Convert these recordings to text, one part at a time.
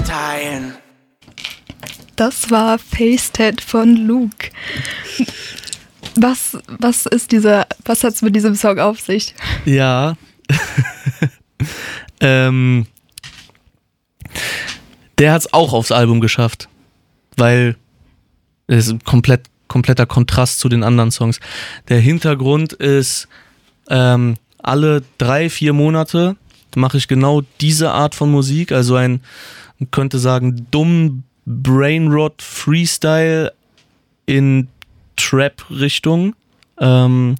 verteilen. Das war Faceted von Luke. Was hat's mit diesem Song auf sich? Ja. Der hat's auch aufs Album geschafft, weil es ist ein kompletter Kontrast zu den anderen Songs. Der Hintergrund ist, alle 3-4 Monate mache ich genau diese Art von Musik, also man könnte sagen, dumm Brainrot Freestyle in Trap-Richtung, um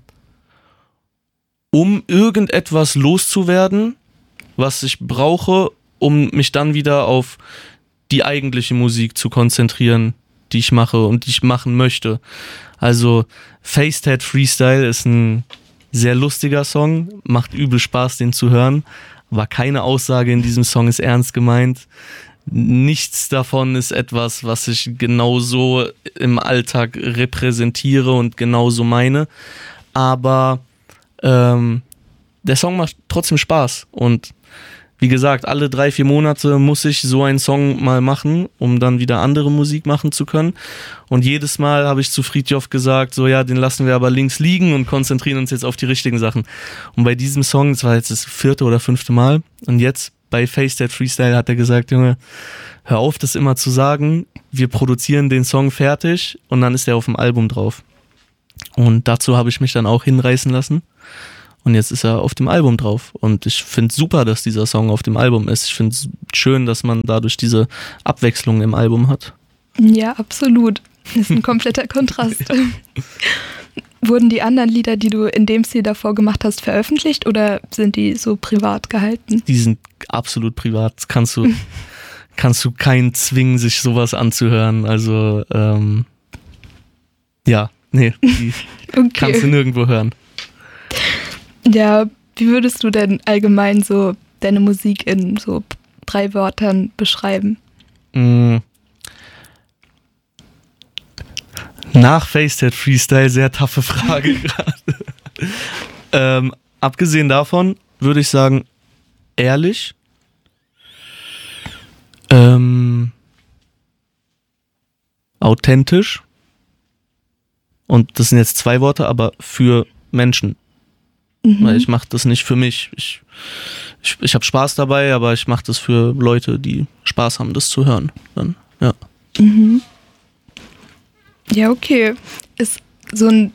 irgendetwas loszuwerden, was ich brauche, um mich dann wieder auf die eigentliche Musik zu konzentrieren, die ich mache und die ich machen möchte. Also Faceted Freestyle ist ein sehr lustiger Song, macht übel Spaß, den zu hören, aber keine Aussage in diesem Song ist ernst gemeint. Nichts davon ist etwas, was ich genauso im Alltag repräsentiere und genauso meine. Aber der Song macht trotzdem Spaß. Und wie gesagt, alle 3-4 Monate muss ich so einen Song mal machen, um dann wieder andere Musik machen zu können. Und jedes Mal habe ich zu Fridtjof gesagt, so ja, den lassen wir aber links liegen und konzentrieren uns jetzt auf die richtigen Sachen. Und bei diesem Song, das war jetzt das 4. oder 5. Mal, und jetzt bei Faceted Freestyle hat er gesagt, Junge, hör auf, das immer zu sagen, wir produzieren den Song fertig und dann ist er auf dem Album drauf. Und dazu habe ich mich dann auch hinreißen lassen. Und jetzt ist er auf dem Album drauf. Und ich finde es super, dass dieser Song auf dem Album ist. Ich finde es schön, dass man dadurch diese Abwechslung im Album hat. Ja, absolut. Das ist ein kompletter Kontrast. Ja. Wurden die anderen Lieder, die du in dem Stil davor gemacht hast, veröffentlicht oder sind die so privat gehalten? Die sind absolut privat. Kannst du keinen zwingen, sich sowas anzuhören. Also, die okay. Kannst du nirgendwo hören. Ja, wie würdest du denn allgemein so deine Musik in so 3 Wörtern beschreiben? Nach Faceted Freestyle, sehr taffe Frage gerade. Abgesehen davon würde ich sagen, ehrlich, authentisch, und das sind jetzt 2 Worte, aber für Menschen. Weil ich mache das nicht für mich. Ich habe Spaß dabei, aber ich mache das für Leute, die Spaß haben, das zu hören. Dann, ja. Ja, okay. Ist so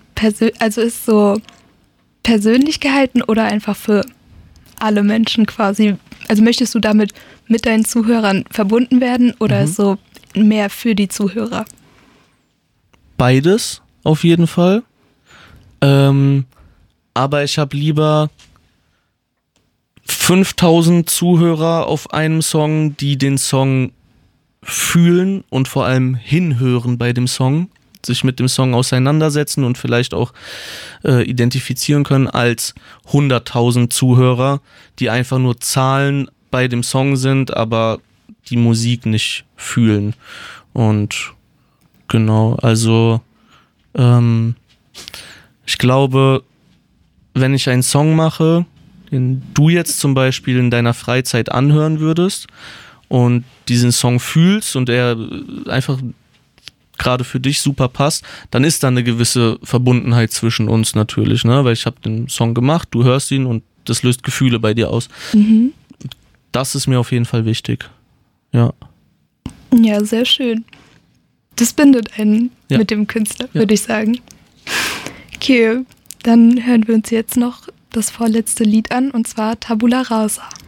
persönlich gehalten oder einfach für alle Menschen quasi? Also möchtest du damit mit deinen Zuhörern verbunden werden oder ist so mehr für die Zuhörer? Beides auf jeden Fall. Aber ich habe lieber 5000 Zuhörer auf einem Song, die den Song fühlen und vor allem hinhören bei dem Song, sich mit dem Song auseinandersetzen und vielleicht auch identifizieren können, als 100.000 Zuhörer, die einfach nur Zahlen bei dem Song sind, aber die Musik nicht fühlen. Und genau, also ich glaube, wenn ich einen Song mache, den du jetzt zum Beispiel in deiner Freizeit anhören würdest und diesen Song fühlst und er einfach gerade für dich super passt, dann ist da eine gewisse Verbundenheit zwischen uns natürlich, ne? Weil ich habe den Song gemacht, du hörst ihn und das löst Gefühle bei dir aus. Das ist mir auf jeden Fall wichtig. Ja. Ja, sehr schön. Das bindet einen mit dem Künstler, würde ich sagen. Okay, dann hören wir uns jetzt noch das vorletzte Lied an, und zwar Tabula Rasa.